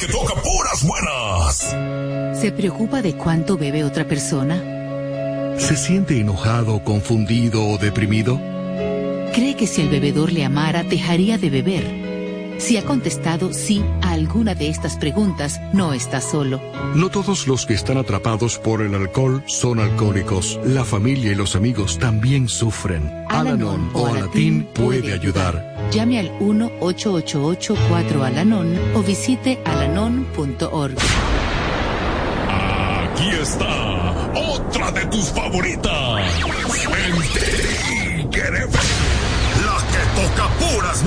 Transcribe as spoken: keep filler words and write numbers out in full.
que toca puras buenas. ¿Se preocupa de cuánto bebe otra persona? ¿Se siente enojado, confundido o deprimido? ¿Cree que si el bebedor le amara, dejaría de beber? Si ha contestado sí a alguna de estas preguntas, no está solo. No todos los que están atrapados por el alcohol son alcohólicos. La familia y los amigos también sufren. Al-Anon o Alatín puede ayudar. Llame al uno ocho ocho ocho cuatro Al-Anon o visite alanon punto org. Aquí está otra de tus favoritas. El Tigre, la que toca puras